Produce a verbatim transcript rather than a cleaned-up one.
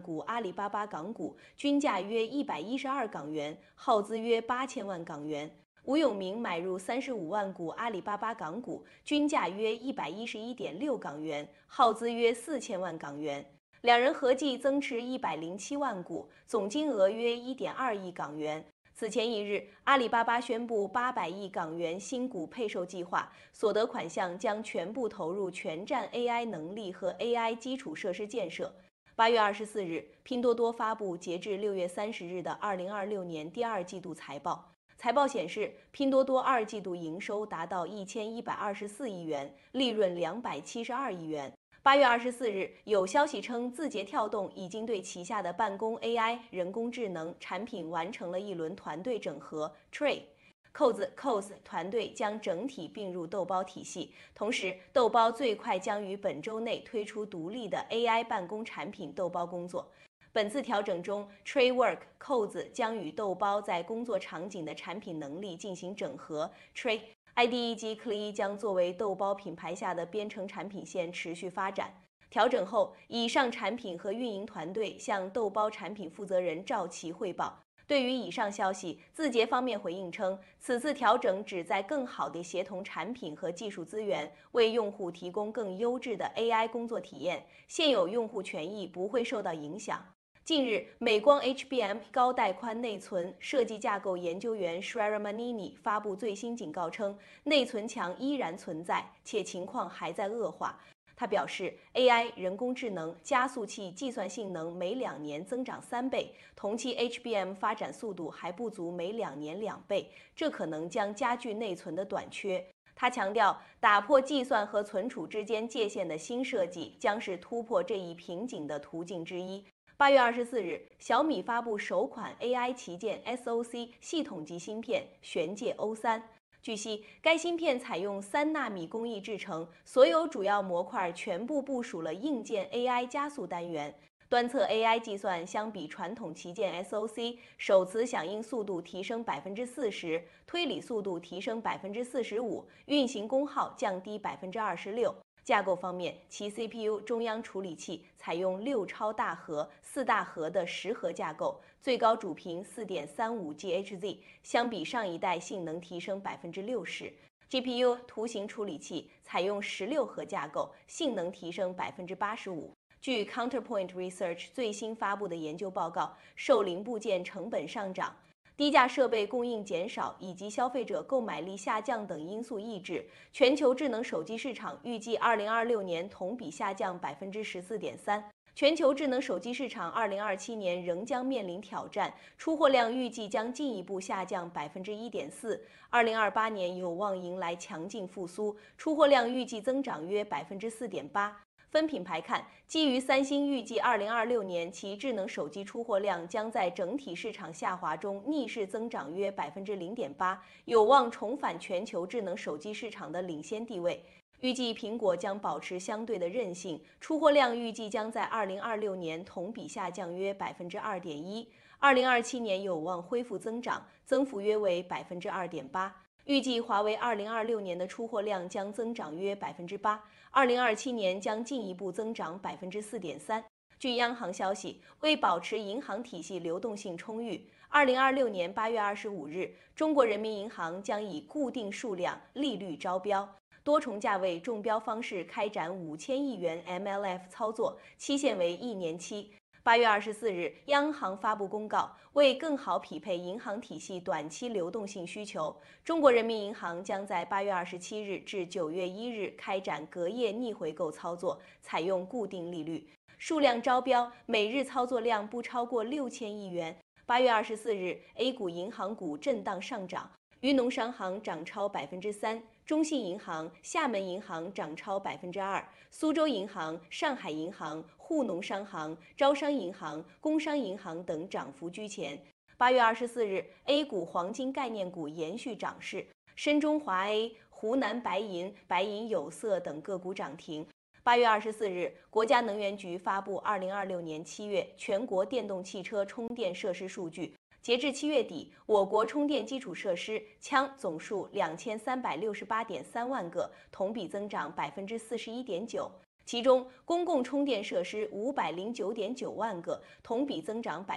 股阿里巴巴港股，均价约一百一十二港元，耗资约八千万港元。吴永明买入三十五万股阿里巴巴港股，均价约一百一十一点六港元，耗资约四千万港元。两人合计增持一百零七万股，总金额约一点二亿港元。此前一日，阿里巴巴宣布八百亿港元新股配售计划，所得款项将全部投入全站 A I 能力和 A I 基础设施建设。八月二十四日，拼多多发布截至六月三十日的二零二六年第二季度财报。财报显示，拼多多二季度营收达到一千一百二十四亿元，利润两百七十二亿元。八月二十四日，有消息称，字节跳动已经对旗下的办公 A I 人工智能产品完成了一轮团队整合 ，Tray。扣子 C O S 团队将整体并入豆包体系，同时豆包最快将于本周内推出独立的 A I 办公产品豆包工作。本次调整中 ，Traywork 扣子将与豆包在工作场景的产品能力进行整合 ，Tray。I D E 及 C L I 将作为豆包品牌下的编程产品线持续发展。调整后，以上产品和运营团队向豆包产品负责人赵琦汇报。对于以上消息，字节方面回应称，此次调整旨在更好地协同产品和技术资源，为用户提供更优质的 A I 工作体验，现有用户权益不会受到影响。近日，美光 H B M 高带宽内存设计架构研究员 Shrera Manini 发布最新警告称，内存墙依然存在，且情况还在恶化。他表示 ，A I 人工智能加速器计算性能每两年增长三倍，同期 H B M 发展速度还不足每两年两倍，这可能将加剧内存的短缺。他强调，打破计算和存储之间界限的新设计将是突破这一瓶颈的途径之一。八月二十四日，小米发布首款 A I 旗舰 S O C 系统级芯片玄界 O 三。据悉，该芯片采用三纳米工艺制成，所有主要模块全部部署了硬件 A I 加速单元。端侧 A I 计算相比传统旗舰 S O C， 手持响应速度提升百分之四十，推理速度提升百分之四十五，运行功耗降低百分之二十六。架构方面，其 C P U 中央处理器采用六超大核、四大核的十核架构，最高主频 四点三五 G H Z， 相比上一代性能提升百分之六十。G P U 图形处理器采用十六核架构，性能提升百分之八十五。据 Counterpoint Research 最新发布的研究报告，受零部件成本上涨、低价设备供应减少以及消费者购买力下降等因素抑制，全球智能手机市场预计二零二六年同比下降百分之十四点三。全球智能手机市场二零二七年仍将面临挑战，出货量预计将进一步下降百分之一点四。二零二八年有望迎来强劲复苏，出货量预计增长约百分之四点八。分品牌看，基于三星预计二零二六年其智能手机出货量将在整体市场下滑中逆势增长约百分之零点八，有望重返全球智能手机市场的领先地位。预计苹果将保持相对的韧性，出货量预计将在二零二六年同比下降约百分之二点一，二零二七年有望恢复增长，增幅约为百分之二点八。预计华为二零二六年的出货量将增长约百分之八，二零二七年将进一步增长百分之四点三。据央行消息，为保持银行体系流动性充裕，二零二六年八月二十五日，中国人民银行将以固定数量利率招标、多重价位中标方式开展五千亿元 M L F 操作，期限为一年期。八月二十四日，央行发布公告，为更好匹配银行体系短期流动性需求，中国人民银行将在八月二十七日至九月一日开展隔夜逆回购操作，采用固定利率，数量招标，每日操作量不超过六千亿元。八月二十四日 ，A 股银行股震荡上涨。豫农商行涨超百分之三，中信银行、厦门银行涨超百分之二，苏州银行、上海银行、沪农商行、招商银行、工商银行等涨幅居前。八月二十四日 ，A 股黄金概念股延续涨势，深中华 A、湖南白银、白银有色等个股涨停。八月二十四日，国家能源局发布二零二六年七月全国电动汽车充电设施数据。截至七月底，我国充电基础设施枪总数两千三百六十八点三万个，同比增长百分之四十一点九。 其中公共充电设施五百零九点九万个，同比增长百。